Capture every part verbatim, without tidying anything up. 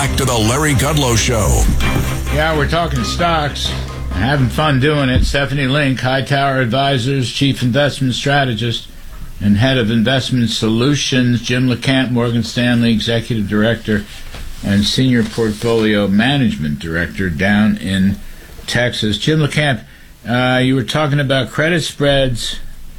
back to the Larry Kudlow Show. Yeah, we're talking stocks. Having fun doing it. Stephanie Link, Hightower Advisors, Chief Investment Strategist and Head of Investment Solutions. Jim LeCamp, Morgan Stanley Executive Director and Senior Portfolio Management Director down in Texas. Jim LeCamp, uh, you were talking about credit spreads.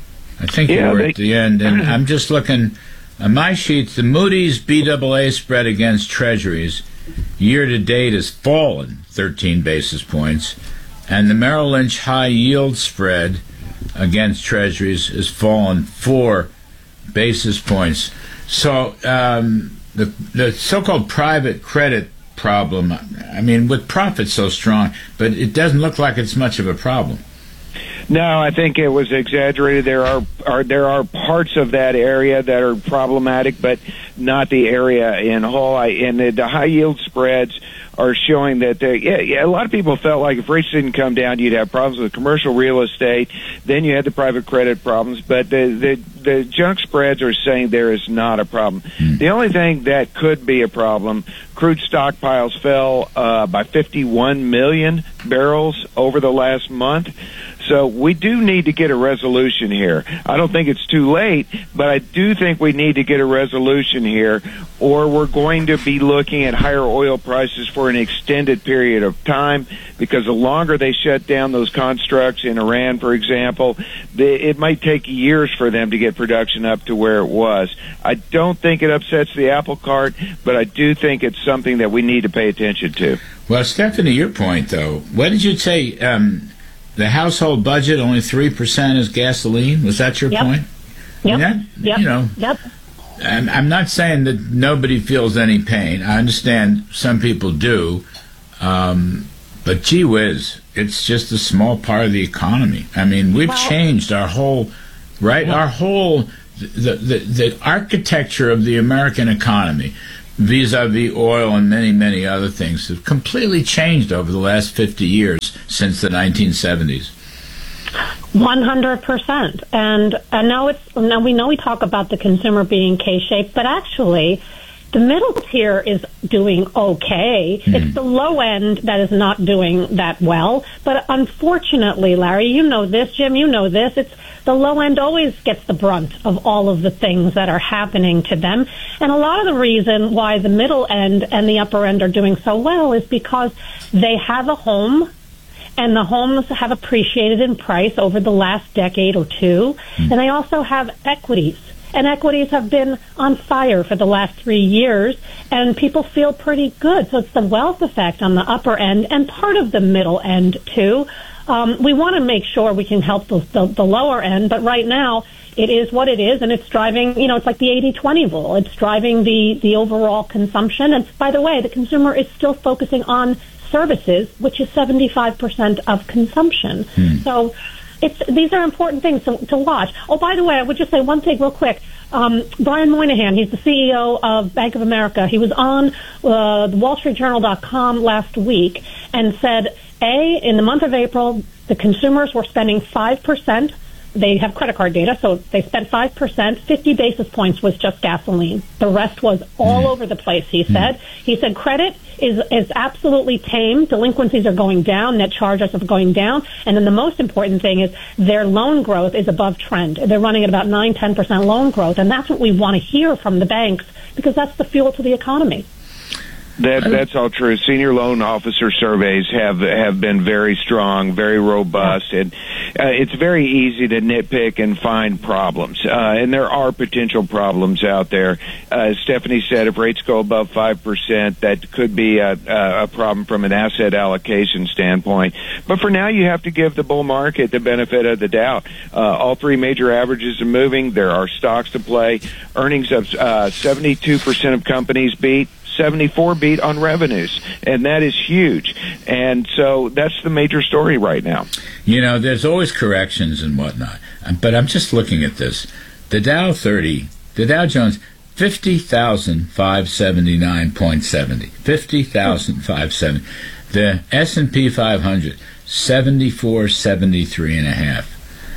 I think yeah, you were they, at the end. And I'm just looking on my sheets. The Moody's B double A spread against Treasuries year to date has fallen thirteen basis points. And the Merrill Lynch high yield spread against Treasuries has fallen four basis points. So um, the the so-called private credit problem, I mean, with profits so strong, but it doesn't look like it's much of a problem. No, I think it was exaggerated. There are, are there are parts of that area that are problematic, but not the area in whole. I, and the, the high yield spreads are showing that they, yeah, yeah, a lot of people felt like if rates didn't come down, you'd have problems with commercial real estate. Then you had the private credit problems. But the the, the junk spreads are saying there is not a problem. Mm. The only thing that could be a problem, crude stockpiles fell uh, by fifty-one million barrels over the last month. So we do need to get a resolution here. I don't think it's too late, but I do think we need to get a resolution here, or we're going to be looking at higher oil prices for an extended period of time, because the longer they shut down those constructs in Iran, for example, they, it might take years for them to get production up to where it was. I don't think it upsets the apple cart, but I do think it's something that we need to pay attention to. Well, Stephanie, your point, though, what did you say? Um, the household budget, only three percent is gasoline? Was that your yep. point? Yep. That, yep. You know, yep. I'm, I'm not saying that nobody feels any pain. I understand some people do. Um, but gee whiz, it's just a small part of the economy. I mean, we've well, changed our whole, right? Our whole, the, the, the architecture of the American economy, vis-a-vis oil and many, many other things, have completely changed over the last fifty years since the nineteen seventies. one hundred percent. And I know it's, now we know we talk about the consumer being K-shaped, but actually the middle tier is doing okay. Mm. It's the low end that is not doing that well. But unfortunately, Larry, you know this, Jim, you know this, it's the low end always gets the brunt of all of the things that are happening to them. And a lot of the reason why the middle end and the upper end are doing so well is because they have a home, and the homes have appreciated in price over the last decade or two. Mm. And they also have equities. And equities have been on fire for the last three years, and people feel pretty good. So it's the wealth effect on the upper end and part of the middle end, too. Um, we want to make sure we can help the, the, the lower end, but right now it is what it is, and it's driving, you know, it's like the eighty twenty rule. It's driving the, the overall consumption. And by the way, the consumer is still focusing on services, which is seventy-five percent of consumption. Hmm. So it's, these are important things to, to watch. Oh, by the way, I would just say one thing real quick. Um, Brian Moynihan, he's the C E O of Bank of America. He was on uh, the Wall Street Journal dot com last week and said, A, in the month of April, the consumers were spending five percent. They have credit card data, so they spent five percent. fifty basis points was just gasoline. The rest was all over the place, he said. He said credit is is absolutely tame. Delinquencies are going down. Net charge-offs are going down. And then the most important thing is their loan growth is above trend. They're running at about nine, ten percent loan growth. And that's what we want to hear from the banks, because that's the fuel to the economy. That that's all true. Senior loan officer surveys have have been very strong, very robust, and uh, it's very easy to nitpick and find problems. Uh, and there are potential problems out there. Uh, as Stephanie said, if rates go above five percent, that could be a, a problem from an asset allocation standpoint. But for now, you have to give the bull market the benefit of the doubt. Uh, all three major averages are moving. There are stocks to play. Earnings of uh, seventy-two percent of companies beat. seventy-four beat on revenues, and that is huge. And so that's the major story right now. You know, there's always corrections and whatnot, but I'm just looking at this. The Dow thirty, the Dow Jones, fifty thousand five hundred seventy-nine point seven zero. fifty thousand five hundred seventy. The S and P five hundred, seventy-four seventy-three and a half.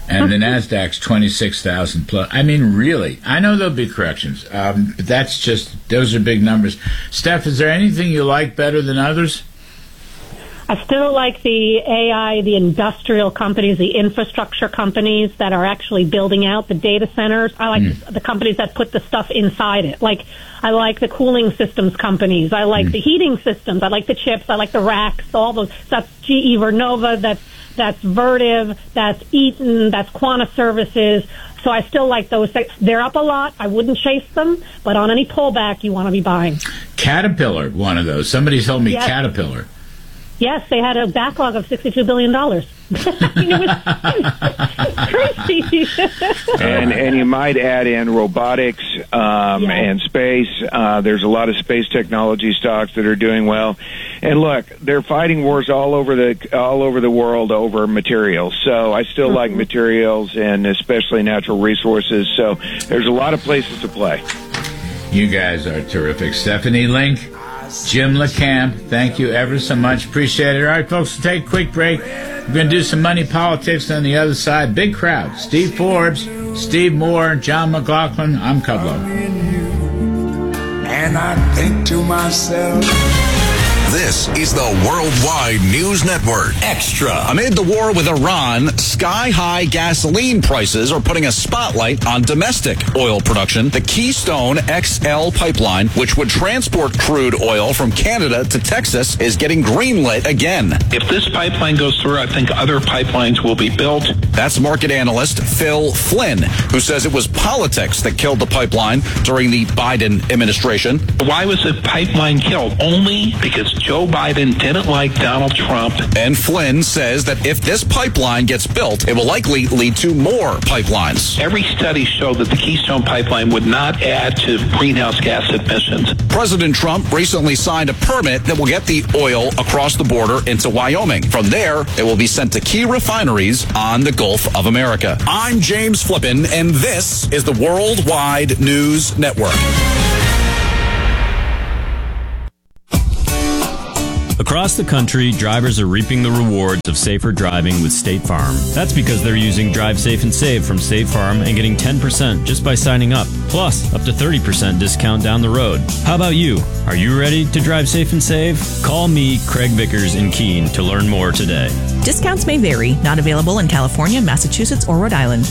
and the NASDAQ's twenty-six thousand plus. I mean, really, I know there'll be corrections, um, but that's just, those are big numbers. Steph, is there anything you like better than others? I still like the A I, the industrial companies, the infrastructure companies that are actually building out the data centers. I like mm. the companies that put the stuff inside it. Like, I like the cooling systems companies. I like mm. the heating systems. I like the chips. I like the racks. All those. That's G E Vernova. That's that's Vertiv. That's Eaton. That's Quanta Services. So I still like those. They're up a lot. I wouldn't chase them, but on any pullback, you want to be buying. Caterpillar, one of those. Somebody told me yes. Caterpillar. Yes, they had a backlog of sixty-two billion dollars. It was crazy. and and you might add in robotics um, yes. and space. Uh, there's a lot of space technology stocks that are doing well. And look, they're fighting wars all over the all over the world over materials. So I still mm-hmm. like materials and especially natural resources. So there's a lot of places to play. You guys are terrific. Stephanie Link, Jim LeCamp, thank you ever so much. Appreciate it. All right, folks, we'll take a quick break. We're going to do some money politics on the other side. Big crowd. Steve Forbes, Steve Moore, John McLaughlin. I'm Kudlow. And I think to myself, this is the Worldwide News Network. Extra. Amid the war with Iran, sky-high gasoline prices are putting a spotlight on domestic oil production. The Keystone X L pipeline, which would transport crude oil from Canada to Texas, is getting greenlit again. If this pipeline goes through, I think other pipelines will be built. That's market analyst Phil Flynn, who says it was politics that killed the pipeline during the Biden administration. Why was the pipeline killed? Only because Joe Biden didn't like Donald Trump. And Flynn says that if this pipeline gets built, it will likely lead to more pipelines. Every study showed that the Keystone Pipeline would not add to greenhouse gas emissions. President Trump recently signed a permit that will get the oil across the border into Wyoming. From there, it will be sent to key refineries on the Gulf of America. I'm James Flippin, and this is the Worldwide News Network. Across the country, drivers are reaping the rewards of safer driving with State Farm. That's because they're using Drive Safe and Save from State Farm and getting ten percent just by signing up, plus up to thirty percent discount down the road. How about you? Are you ready to drive safe and save? Call me, Craig Vickers in Keene, to learn more today. Discounts may vary. Not available in California, Massachusetts, or Rhode Island.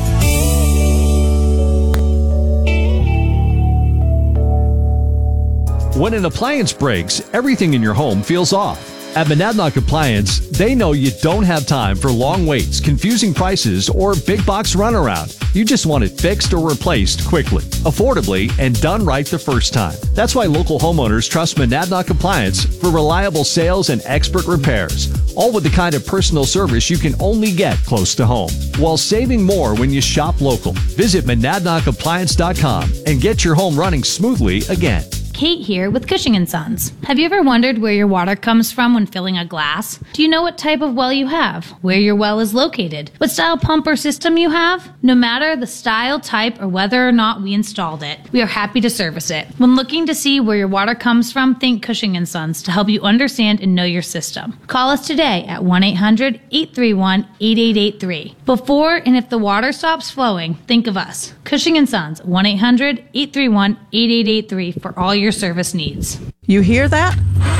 When an appliance breaks, everything in your home feels off. At Monadnock Appliance, they know you don't have time for long waits, confusing prices, or big box runaround. You just want it fixed or replaced quickly, affordably, and done right the first time. That's why local homeowners trust Monadnock Appliance for reliable sales and expert repairs, all with the kind of personal service you can only get close to home, while saving more when you shop local. Visit monadnock appliance dot com and get your home running smoothly again. Kate here with Cushing and Sons. Have you ever wondered where your water comes from when filling a glass? Do you know what type of well you have? Where your well is located? What style pump or system you have? No matter the style, type, or whether or not we installed it, we are happy to service it. When looking to see where your water comes from, think Cushing and Sons to help you understand and know your system. Call us today at one eight hundred, eight three one, eight eight eight three. Before and if the water stops flowing, think of us. Cushing and Sons, one eight hundred, eight three one, eight eight eight three for all your service needs. You hear that?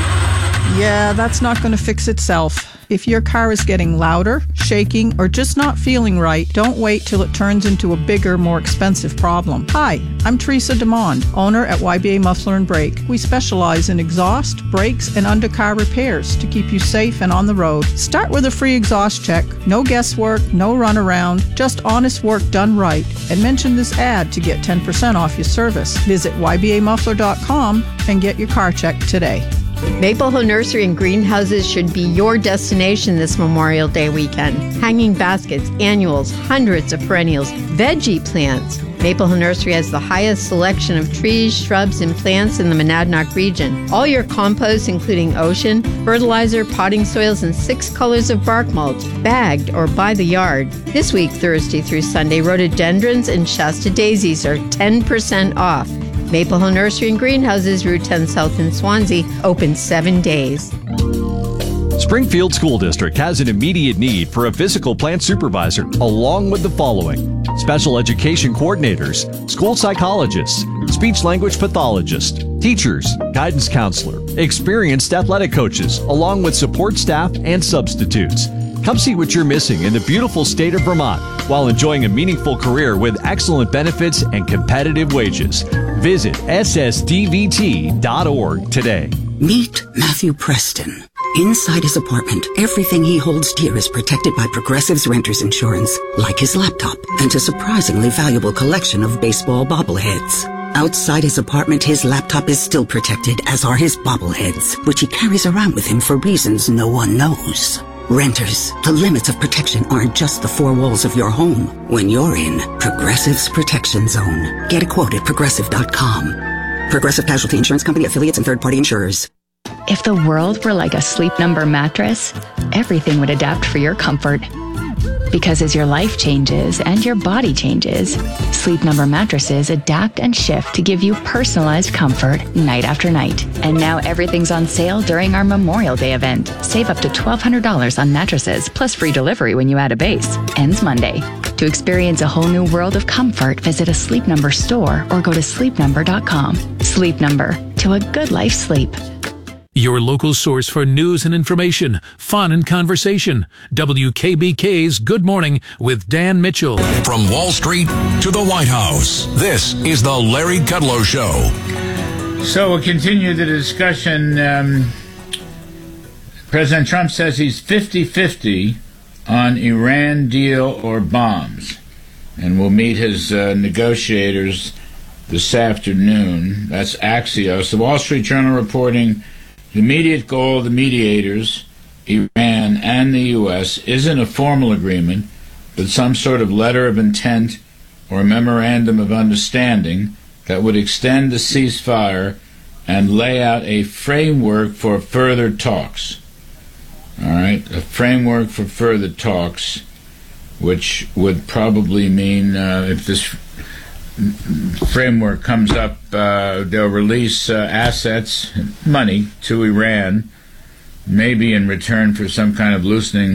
Yeah, that's not going to fix itself. If your car is getting louder, shaking, or just not feeling right, don't wait till it turns into a bigger, more expensive problem. Hi, I'm Teresa DeMond, owner at Y B A Muffler and Brake. We specialize in exhaust, brakes, and undercar repairs to keep you safe and on the road. Start with a free exhaust check. No guesswork, no runaround, just honest work done right. And mention this ad to get ten percent off your service. Visit y b a muffler dot com and get your car checked today. Maple Hill Nursery and Greenhouses should be your destination this Memorial Day weekend. Hanging baskets, annuals, hundreds of perennials, veggie plants. Maple Hill Nursery has the highest selection of trees, shrubs, and plants in the Monadnock region. All your compost, including ocean, fertilizer, potting soils, and six colors of bark mulch, bagged or by the yard. This week, Thursday through Sunday, rhododendrons and Shasta daisies are ten percent off. Maple Hill Nursery and Greenhouses, Route ten South in Swansea, open seven days. Springfield School District has an immediate need for a physical plant supervisor, along with the following: special education coordinators, school psychologists, speech-language pathologists, teachers, guidance counselor, experienced athletic coaches, along with support staff and substitutes. Come see what you're missing in the beautiful state of Vermont while enjoying a meaningful career with excellent benefits and competitive wages. Visit S S D V T dot org today. Meet Matthew Preston. Inside his apartment, everything he holds dear is protected by Progressive's renter's insurance, like his laptop and a surprisingly valuable collection of baseball bobbleheads. Outside his apartment, his laptop is still protected, as are his bobbleheads, which he carries around with him for reasons no one knows. Renters, the limits of protection aren't just the four walls of your home. When you're in Progressive's Protection Zone, get a quote at progressive dot com. Progressive Casualty Insurance Company, affiliates, and third-party insurers. If the world were like a Sleep Number mattress, everything would adapt for your comfort. Because as your life changes and your body changes, Sleep Number mattresses adapt and shift to give you personalized comfort night after night. And now everything's on sale during our Memorial Day event. Save up to twelve hundred dollars on mattresses, plus free delivery when you add a base. Ends Monday. To experience a whole new world of comfort, visit a Sleep Number store or go to sleep number dot com. Sleep Number. To a good life sleep. Your local source for news and information, fun and conversation. W K B K's Good Morning with Dan Mitchell. From Wall Street to the White House, this is the Larry Kudlow Show. So we'll continue the discussion. Um, President Trump says he's fifty-fifty on Iran deal or bombs. And we'll meet his uh, negotiators this afternoon. That's Axios. The Wall Street Journal reporting the immediate goal of the mediators, Iran and the U S, isn't a formal agreement, but some sort of letter of intent or memorandum of understanding that would extend the ceasefire and lay out a framework for further talks. All right, a framework for further talks, which would probably mean uh, if this framework comes up, uh, they'll release uh, assets, money to Iran, maybe in return for some kind of loosening